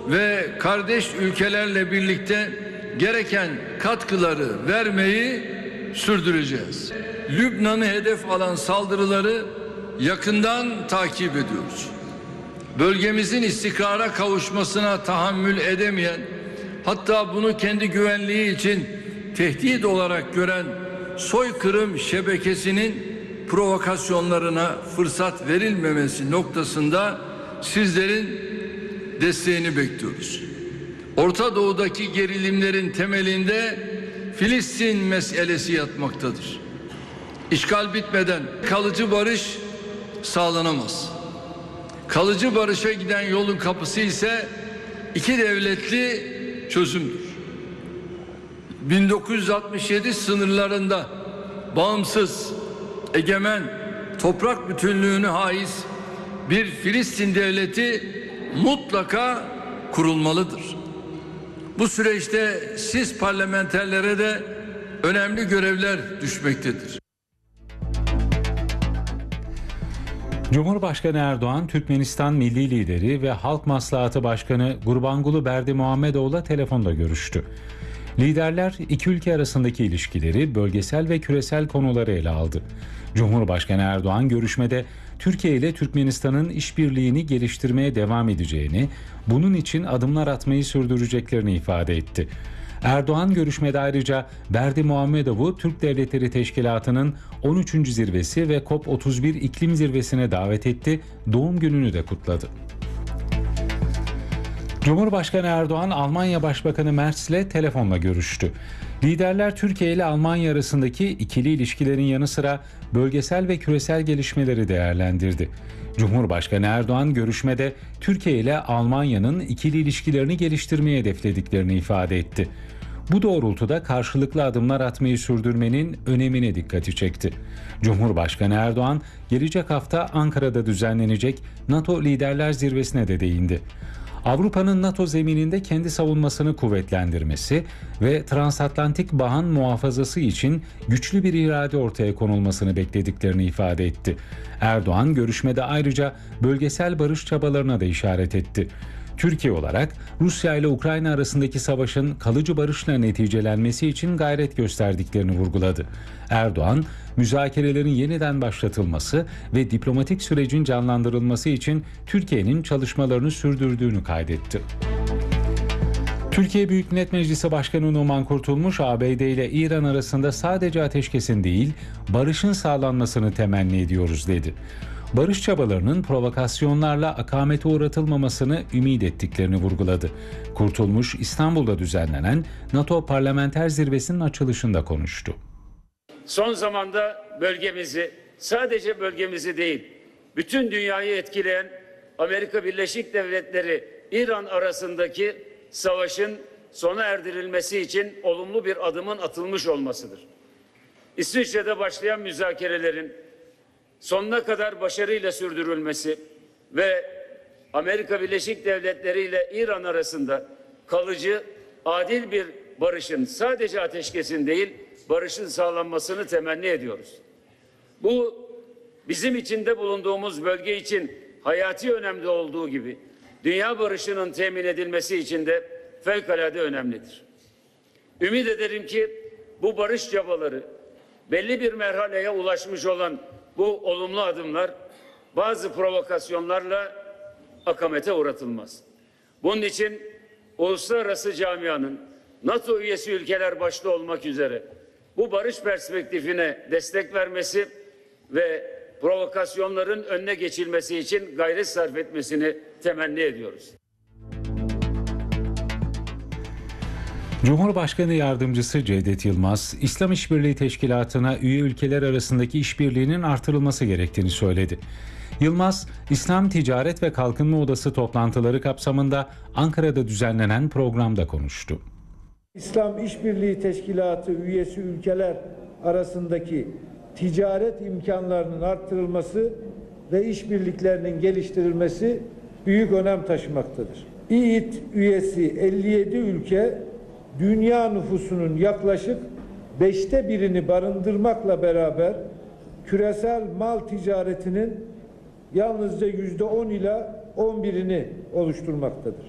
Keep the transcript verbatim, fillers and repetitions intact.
ve kardeş ülkelerle birlikte gereken katkıları vermeyi sürdüreceğiz. Lübnan'ı hedef alan saldırıları yakından takip ediyoruz. Bölgemizin istikrara kavuşmasına tahammül edemeyen, hatta bunu kendi güvenliği için tehdit olarak gören soykırım şebekesinin provokasyonlarına fırsat verilmemesi noktasında sizlerin desteğini bekliyoruz. Orta Doğu'daki gerilimlerin temelinde Filistin meselesi yatmaktadır. İşgal bitmeden kalıcı barış sağlanamaz. Kalıcı barışa giden yolun kapısı ise iki devletli çözümdür. bin dokuz yüz altmış yedi sınırlarında bağımsız, egemen, toprak bütünlüğünü haiz bir Filistin devleti mutlaka kurulmalıdır. Bu süreçte siz parlamenterlere de önemli görevler düşmektedir. Cumhurbaşkanı Erdoğan, Türkmenistan Milli Lideri ve Halk Maslahatı Başkanı Gurbanguly Berdimuhamedov'la telefonda görüştü. Liderler iki ülke arasındaki ilişkileri, bölgesel ve küresel konuları ele aldı. Cumhurbaşkanı Erdoğan görüşmede Türkiye ile Türkmenistan'ın işbirliğini geliştirmeye devam edeceğini, bunun için adımlar atmayı sürdüreceklerini ifade etti. Erdoğan görüşmede ayrıca Berdimuhamedov'u Türk Devletleri Teşkilatı'nın on üçüncü zirvesi ve COP otuz bir iklim zirvesine davet etti, doğum gününü de kutladı. Cumhurbaşkanı Erdoğan, Almanya Başbakanı Merz ile telefonla görüştü. Liderler Türkiye ile Almanya arasındaki ikili ilişkilerin yanı sıra bölgesel ve küresel gelişmeleri değerlendirdi. Cumhurbaşkanı Erdoğan görüşmede Türkiye ile Almanya'nın ikili ilişkilerini geliştirmeyi hedeflediklerini ifade etti. Bu doğrultuda karşılıklı adımlar atmayı sürdürmenin önemine dikkati çekti. Cumhurbaşkanı Erdoğan, gelecek hafta Ankara'da düzenlenecek NATO Liderler Zirvesi'ne de değindi. Avrupa'nın NATO zemininde kendi savunmasını kuvvetlendirmesi ve transatlantik bağın muhafazası için güçlü bir irade ortaya konulmasını beklediklerini ifade etti. Erdoğan görüşmede ayrıca bölgesel barış çabalarına da işaret etti. Türkiye olarak Rusya ile Ukrayna arasındaki savaşın kalıcı barışla neticelenmesi için gayret gösterdiklerini vurguladı. Erdoğan, müzakerelerin yeniden başlatılması ve diplomatik sürecin canlandırılması için Türkiye'nin çalışmalarını sürdürdüğünü kaydetti. Türkiye Büyük Millet Meclisi Başkanı Numan Kurtulmuş, A B D ile İran arasında sadece ateşkesin değil, barışın sağlanmasını temenni ediyoruz dedi. Barış çabalarının provokasyonlarla akamete uğratılmamasını ümit ettiklerini vurguladı. Kurtulmuş, İstanbul'da düzenlenen NATO Parlamenter Zirvesi'nin açılışında konuştu. Son zamanda bölgemizi, sadece bölgemizi değil, bütün dünyayı etkileyen Amerika Birleşik Devletleri İran arasındaki savaşın sona erdirilmesi için olumlu bir adımın atılmış olmasıdır. İsviçre'de başlayan müzakerelerin sonuna kadar başarıyla sürdürülmesi ve Amerika Birleşik Devletleri ile İran arasında kalıcı, adil bir barışın, sadece ateşkesin değil, barışın sağlanmasını temenni ediyoruz. Bu bizim içinde bulunduğumuz bölge için hayati önemli olduğu gibi dünya barışının temin edilmesi için de fevkalade önemlidir. Ümit ederim ki bu barış çabaları, belli bir merhaleye ulaşmış olan bu olumlu adımlar bazı provokasyonlarla akamete uğratılmaz. Bunun için uluslararası camianın, NATO üyesi ülkeler başta olmak üzere bu barış perspektifine destek vermesi ve provokasyonların önüne geçilmesi için gayret sarf etmesini temenni ediyoruz. Cumhurbaşkanı Yardımcısı Cevdet Yılmaz, İslam İşbirliği Teşkilatı'na üye ülkeler arasındaki işbirliğinin artırılması gerektiğini söyledi. Yılmaz, İslam Ticaret ve Kalkınma Odası toplantıları kapsamında Ankara'da düzenlenen programda konuştu. İslam İşbirliği Teşkilatı üyesi ülkeler arasındaki ticaret imkanlarının artırılması ve işbirliklerinin geliştirilmesi büyük önem taşımaktadır. İİT üyesi elli yedi ülke, dünya nüfusunun yaklaşık beşte birini barındırmakla beraber küresel mal ticaretinin yalnızca yüzde on ila on birini oluşturmaktadır.